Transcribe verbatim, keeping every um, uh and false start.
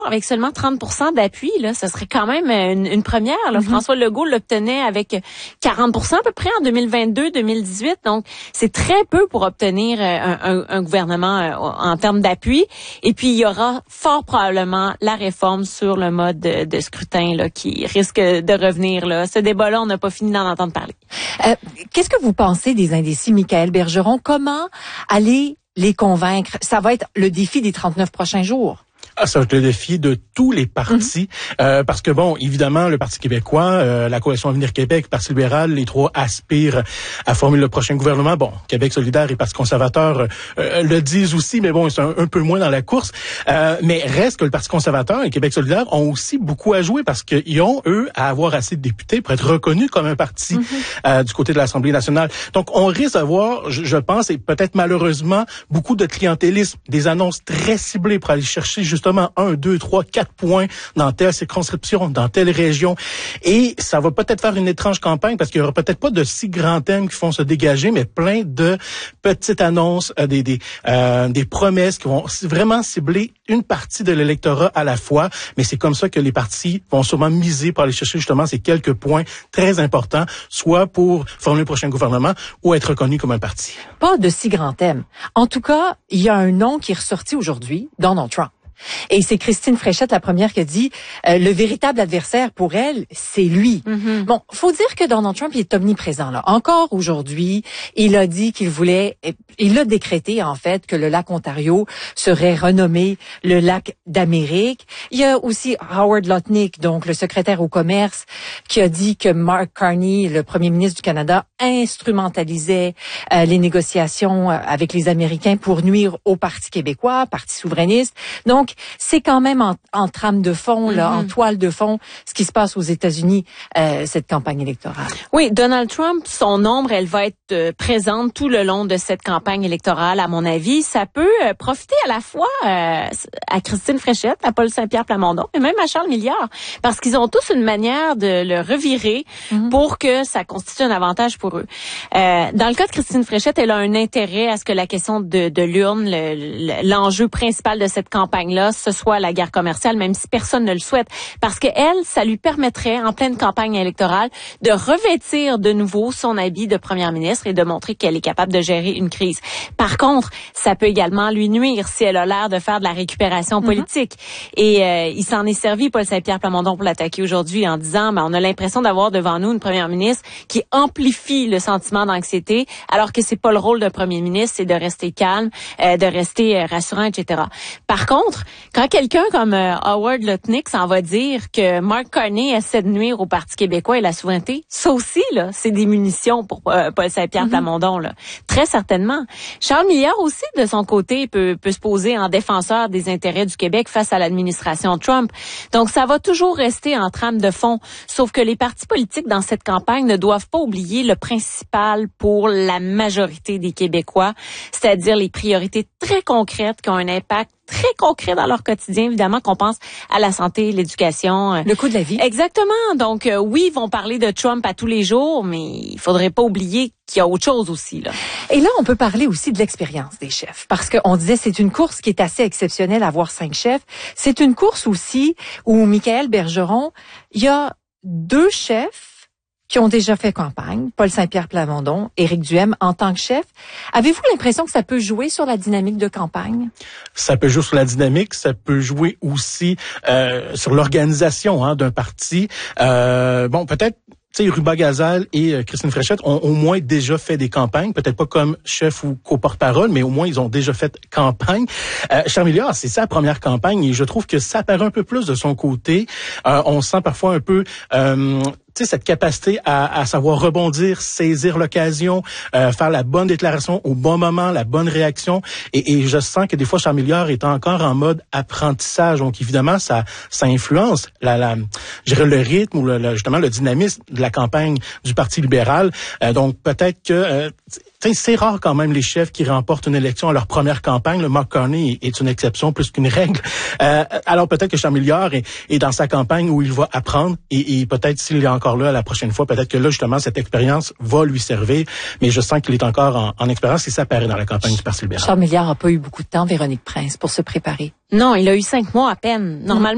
avec seulement trente pour cent d'appui, là, ce serait quand même une, une première. Là. Mm-hmm. François Legault l'obtenait avec quarante pour cent à peu près en deux mille vingt-deux deux mille dix-huit. Donc, c'est très peu pour obtenir un, un, un gouvernement en termes d'appui. Et puis, il y aura fort probablement la réforme sur le mode de, de scrutin là, qui risque de revenir. Là. Ce débat-là, on n'a pas fini d'en entendre parler. Euh, qu'est-ce que vous pensez des indécis, Michaël Bergeron? Comment aller les convaincre? Ça va être le défi des trente-neuf prochains jours. Ah, ça va être le défi de tous les partis, mmh. euh, parce que bon, évidemment, le Parti québécois, euh, la Coalition Avenir Québec, le Parti libéral, les trois aspirent à former le prochain gouvernement. Bon, Québec solidaire et Parti conservateur euh, le disent aussi, mais bon, ils sont un, un peu moins dans la course. Euh, mais reste que le Parti conservateur et Québec solidaire ont aussi beaucoup à jouer parce qu'ils ont, eux, à avoir assez de députés pour être reconnus comme un parti mmh. euh, du côté de l'Assemblée nationale. Donc, on risque d'avoir, je, je pense, et peut-être malheureusement, beaucoup de clientélisme, des annonces très ciblées pour aller chercher justement justement un, deux, trois, quatre points dans telle circonscription, dans telle région. Et ça va peut-être faire une étrange campagne parce qu'il y aura peut-être pas de si grands thèmes qui vont se dégager, mais plein de petites annonces, euh, des, des, euh, des promesses qui vont vraiment cibler une partie de l'électorat à la fois. Mais c'est comme ça que les partis vont sûrement miser pour aller chercher justement ces quelques points très importants, soit pour former le prochain gouvernement ou être reconnu comme un parti. Pas de si grands thèmes. En tout cas, il y a un nom qui est ressorti aujourd'hui, Donald Trump. Et c'est Christine Fréchette, la première, qui a dit euh, le véritable adversaire pour elle, c'est lui. Mm-hmm. Bon, faut dire que Donald Trump il est omniprésent là. Encore aujourd'hui, il a dit qu'il voulait, il a décrété en fait que le lac Ontario serait renommé le lac d'Amérique. Il y a aussi Howard Lutnick, donc le secrétaire au commerce, qui a dit que Mark Carney, le premier ministre du Canada, instrumentalisait euh, les négociations avec les Américains pour nuire au Parti québécois, Parti souverainiste. Donc c'est quand même en, en trame de fond, là, mm-hmm. en toile de fond, ce qui se passe aux États-Unis, euh, cette campagne électorale. Oui, Donald Trump, son ombre, elle va être euh, présente tout le long de cette campagne électorale, à mon avis. Ça peut euh, profiter à la fois euh, à Christine Fréchette, à Paul Saint-Pierre Plamondon, et même à Charles Milliard, parce qu'ils ont tous une manière de le revirer mm-hmm. pour que ça constitue un avantage pour eux. Euh, dans le cas de Christine Fréchette, elle a un intérêt à ce que la question de, de l'urne, le, l'enjeu principal de cette campagne-là, ce soit la guerre commerciale, même si personne ne le souhaite. Parce que elle, ça lui permettrait, en pleine campagne électorale, de revêtir de nouveau son habit de première ministre et de montrer qu'elle est capable de gérer une crise. Par contre, ça peut également lui nuire si elle a l'air de faire de la récupération politique. Mm-hmm. Et euh, il s'en est servi, Paul Saint-Pierre Plamondon, pour l'attaquer aujourd'hui en disant, ben, on a l'impression d'avoir devant nous une première ministre qui amplifie le sentiment d'anxiété, alors que c'est pas le rôle d'un premier ministre, c'est de rester calme, euh, de rester euh, rassurant, et cetera. Par contre, quand quelqu'un comme euh, Howard Lutnick s'en va dire que Mark Carney essaie de nuire au Parti québécois et la souveraineté, ça aussi, là, c'est des munitions pour euh, Paul Saint-Pierre mm-hmm. Plamondon, là. Très certainement. Charles Milliard aussi, de son côté, peut, peut se poser en défenseur des intérêts du Québec face à l'administration Trump. Donc, ça va toujours rester en trame de fond. Sauf que les partis politiques dans cette campagne ne doivent pas oublier le principal pour la majorité des Québécois, c'est-à-dire les priorités très concrètes qui ont un impact très concret dans leur quotidien, évidemment, qu'on pense à la santé, l'éducation. Le coût de la vie. Exactement. Donc, euh, oui, ils vont parler de Trump à tous les jours, mais il faudrait pas oublier qu'il y a autre chose aussi, là. Et là, on peut parler aussi de l'expérience des chefs. Parce qu'on disait, c'est une course qui est assez exceptionnelle à avoir cinq chefs. C'est une course aussi où Michaël Bergeron, il y a deux chefs qui ont déjà fait campagne, Paul Saint-Pierre Plamondon, Éric Duhaime en tant que chef. Avez-vous l'impression que ça peut jouer sur la dynamique de campagne? Ça peut jouer sur la dynamique, ça peut jouer aussi euh, sur l'organisation hein, d'un parti. Euh, bon, peut-être... Tu sais, Ruba Gazal et euh, Christine Fréchette ont au moins déjà fait des campagnes, peut-être pas comme chef ou co-porte-parole, mais au moins ils ont déjà fait campagne. Euh, Charles Milliard, c'est sa première campagne et je trouve que ça apparaît un peu plus de son côté. Euh, on sent parfois un peu... Euh, tu sais, cette capacité à, à savoir rebondir, saisir l'occasion, euh, faire la bonne déclaration au bon moment, la bonne réaction. Et, et je sens que des fois, Charles Milliard est encore en mode apprentissage. Donc, évidemment, ça, ça influence la, la, je dirais le rythme ou le, le, justement le dynamisme de la campagne du Parti libéral. Euh, donc, peut-être que... Euh, c'est rare quand même les chefs qui remportent une élection à leur première campagne. Le Mark Carney est une exception plus qu'une règle. Euh, alors peut-être que Charles Milliard est, est dans sa campagne où il va apprendre et, et peut-être s'il est encore là la prochaine fois, peut-être que là justement cette expérience va lui servir. Mais je sens qu'il est encore en, en expérience et ça apparaît dans la campagne du Parti libéral. Charles Milliard n'a pas eu beaucoup de temps, Véronique Prince, pour se préparer. Non, il a eu cinq mois à peine. Normalement,